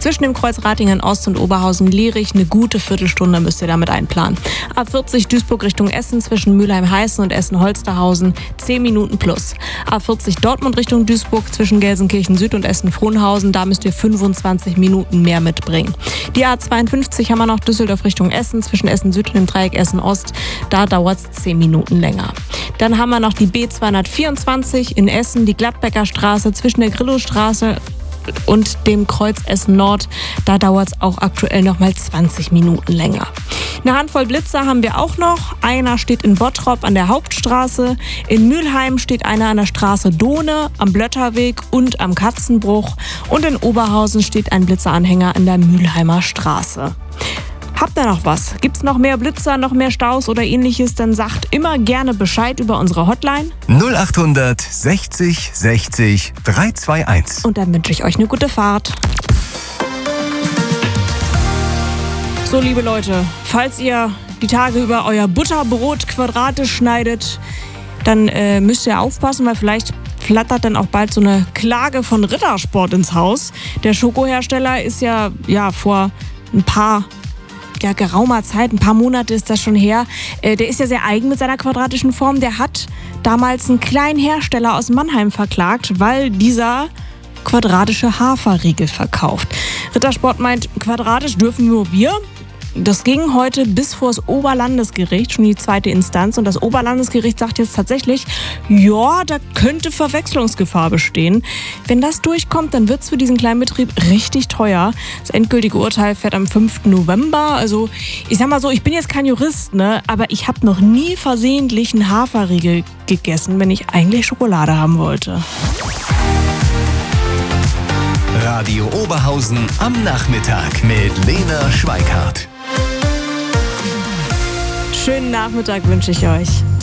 Zwischen dem Kreuz Ratingen-Ost und Oberhausen-Lierich eine gute Viertelstunde müsst ihr damit einplanen. A40 Duisburg Richtung Essen zwischen Mülheim-Heißen und Essen-Holsterhausen 10 Minuten plus. A40 Dortmund Richtung Duisburg zwischen Gelsenkirchen Süd und Essen-Frohnhausen, da müsst ihr 25 Minuten mehr mitbringen. Die A52 haben wir noch Düsseldorf Richtung Essen zwischen Essen Süd und dem Dreieck Essen Ost, da dauert es 10 Minuten länger. Dann haben wir noch die B224 in Essen, die Gladbecker Straße zwischen der Grillowstraße und dem Kreuz Essen Nord. Da dauert es auch aktuell noch mal 20 Minuten länger. Eine Handvoll Blitzer haben wir auch noch. Einer steht in Bottrop an der Hauptstraße. In Mülheim steht einer an der Straße Dohne, am Blötterweg und am Katzenbruch. Und in Oberhausen steht ein Blitzeranhänger an der Mülheimer Straße. Habt ihr noch was? Gibt's noch mehr Blitzer, noch mehr Staus oder ähnliches? Dann sagt immer gerne Bescheid über unsere Hotline 0800 60 60 321. und dann wünsche ich euch eine gute Fahrt. So, liebe Leute, falls ihr die Tage über euer Butterbrot quadratisch schneidet, dann müsst ihr aufpassen, weil vielleicht flattert dann auch bald so eine Klage von Rittersport ins Haus. Der Schokohersteller ist ja vor geraumer Zeit, ein paar Monate ist das schon her, der ist ja sehr eigen mit seiner quadratischen Form. Der hat damals einen kleinen Hersteller aus Mannheim verklagt, weil dieser quadratische Haferriegel verkauft. Rittersport meint, quadratisch dürfen nur wir. Das ging heute bis vor das Oberlandesgericht, schon die zweite Instanz. Und das Oberlandesgericht sagt jetzt tatsächlich, ja, da könnte Verwechslungsgefahr bestehen. Wenn das durchkommt, dann wird es für diesen kleinen Betrieb richtig teuer. Das endgültige Urteil fährt am 5. November. Also ich sag mal so, ich bin jetzt kein Jurist, ne? Aber ich habe noch nie versehentlich einen Haferriegel gegessen, wenn ich eigentlich Schokolade haben wollte. Radio Oberhausen am Nachmittag mit Lena Schweikart. Schönen Nachmittag wünsche ich euch.